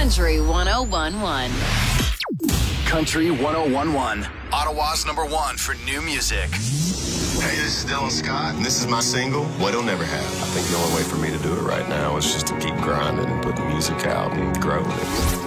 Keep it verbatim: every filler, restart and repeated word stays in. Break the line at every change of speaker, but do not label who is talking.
Country one oh one one.
Country one oh one one. Ottawa's number one for new music.
Hey, this is Dylan Scott, and this is my single, What He'll Never Have. I think the only way for me to do it right now is just to keep grinding and putting music out and growing it.